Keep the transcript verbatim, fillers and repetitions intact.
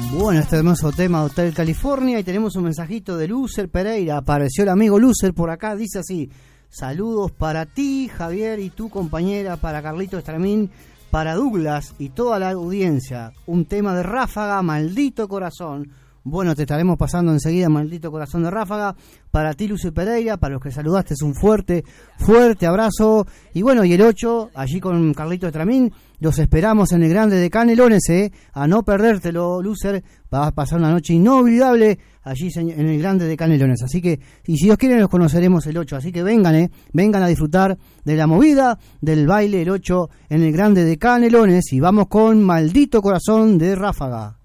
Bueno, este hermoso tema de Hotel California, y tenemos un mensajito de Lucer Pereira. Apareció el amigo Lucer por acá, dice así: saludos para ti, Javier, y tu compañera, para Carlito Estramín, para Douglas y toda la audiencia. Un tema de Ráfaga, Maldito Corazón. Bueno, te estaremos pasando enseguida Maldito Corazón de Ráfaga. Para ti, Lucer Pereira, para los que saludaste, es un fuerte, fuerte abrazo. Y bueno, y el ocho, allí con Carlito Estramín, los esperamos en el Grande de Canelones, ¿eh? A no perdértelo, Lucer. Vas a pasar una noche inolvidable allí en el Grande de Canelones. Así que, y si Dios quiere, nos conoceremos el ocho. Así que vengan, ¿eh? Vengan a disfrutar de la movida, del baile el ocho en el Grande de Canelones. Y vamos con Maldito Corazón de Ráfaga.